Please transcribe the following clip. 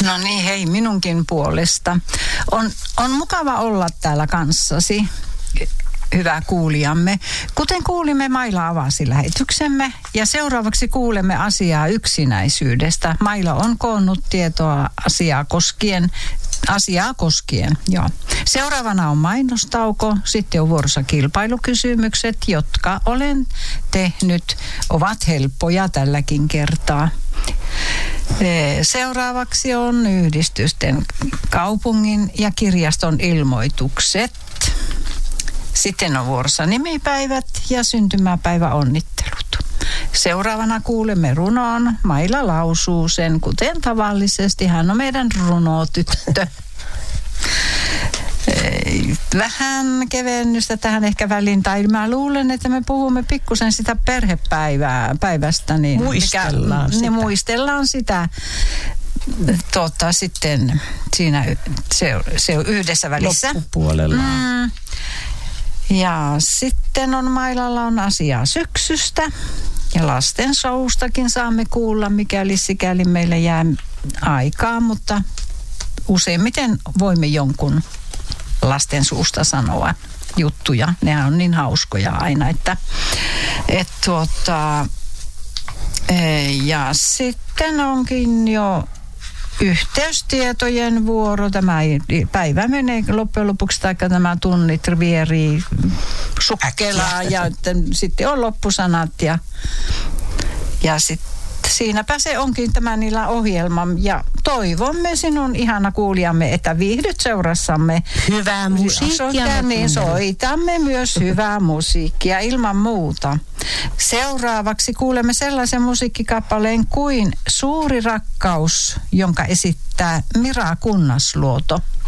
No niin, hei minunkin puolesta. On mukava olla täällä kanssasi, hyvä kuulijamme. Kuten kuulimme, Maila avasi lähetyksemme ja seuraavaksi kuulemme asiaa yksinäisyydestä. Maila on koonnut tietoa asiaa koskien. Joo. Seuraavana on mainostauko, sitten on vuorossa kilpailukysymykset, jotka olen tehnyt, ovat helppoja tälläkin kertaa. Seuraavaksi on yhdistysten, kaupungin ja kirjaston ilmoitukset. Sitten on vuorossa nimipäivät ja syntymäpäiväonnittelut. Seuraavana kuulemme runoon. Maila lausuu sen, kuten tavallisesti. Hän on meidän runotyttö. Vähän kevennystä tähän ehkä väliin, tai mä luulen, että me puhumme pikkusen sitä perhepäivästä. Niin muistellaan sitä. Sitten siinä se on yhdessä välissä. Loppupuolella. Ja sitten Mailalla on asiaa syksystä. Ja lasten showstakin saamme kuulla, mikäli sikäli meille jää aikaa, mutta useimmiten voimme jonkun lasten suusta sanoa juttuja. Nehän on niin hauskoja aina, ja sitten onkin jo yhteystietojen vuoro. Tämä päivä menee loppujen lopuksi, taikka nämä tunnit vierii sukkelaa ja sitten on loppusanat ja sitten siinäpä se onkin tämä niillä ohjelma ja toivomme sinun ihana kuulijamme, että viihdyt seurassamme. Hyvää musiikkia. Niin soitamme myös hyvää musiikkia ilman muuta. Seuraavaksi kuulemme sellaisen musiikkikappaleen kuin Suuri rakkaus, jonka esittää Mira Kunnasluoto.